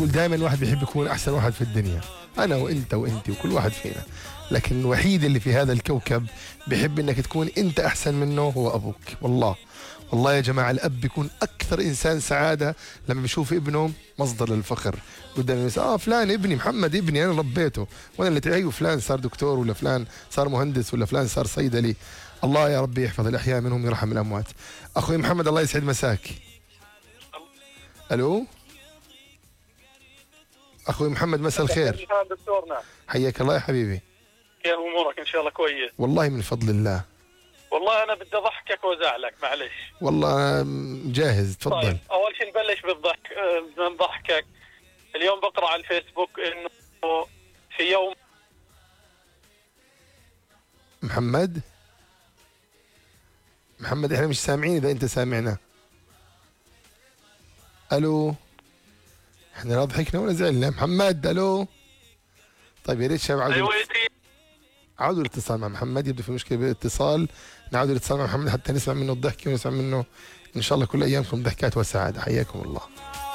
بقول دائما الواحد بيحب يكون احسن واحد في الدنيا، انا وانت وانت وكل واحد فينا، لكن الوحيد اللي في هذا الكوكب بيحب انك تكون انت احسن منه هو ابوك. والله والله يا جماعه الاب بيكون اكثر انسان سعاده لما بيشوف ابنه مصدر للفخر قدام الناس. فلان ابني، محمد ابني انا ربيته، وانا اللي ايوه فلان صار دكتور، ولا فلان صار مهندس، ولا فلان صار صيدلي. الله يا ربي يحفظ الاحياء منهم ويرحم الاموات. اخوي محمد الله يسعد مساك. الو اخوي محمد مساء الخير. دكتورنا حياك الله يا حبيبي. كيف امورك؟ ان شاء الله كويس. والله من فضل الله. والله انا بدي اضحكك وازعلك، معلش. والله جاهز تفضل. طيب اول شيء نبلش بالضحك. بدنا نضحكك. اليوم بقرا على الفيسبوك انه في يوم محمد احنا مش سامعين، اذا انت سامعنا. الو احنا لا ضحكنا ولا زعلنا. محمد الو. طيب يا ريت شباب عودوا الاتصال مع محمد، يبدو في مشكله بالاتصال. نعود الاتصال مع محمد حتى نسمع منه الضحك ونسمع منه ان شاء الله كل ايامكم ضحكات وسعاده. حياكم الله.